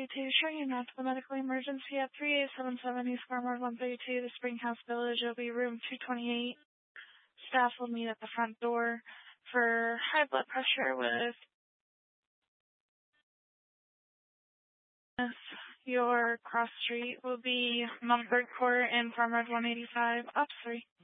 132, showing you not to the medical emergency at 3877 East Farmers 132, the Spring House Village. It'll be room 228. Staff will meet at the front door for high blood pressure with your cross street will be Mountford Court and Farmers 185, up 3.